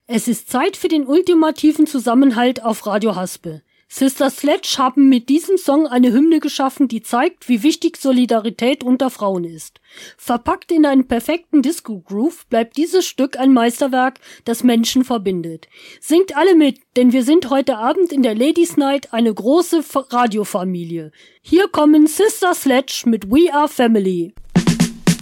Es ist Zeit für den ultimativen Zusammenhalt auf Radio Haspel. Sister Sledge haben mit diesem Song eine Hymne geschaffen, die zeigt, wie wichtig Solidarität unter Frauen ist. Verpackt in einen perfekten Disco-Groove bleibt dieses Stück ein Meisterwerk, das Menschen verbindet. Singt alle mit, denn wir sind heute Abend in der Ladies Night eine große Radiofamilie. Hier kommen Sister Sledge mit We Are Family.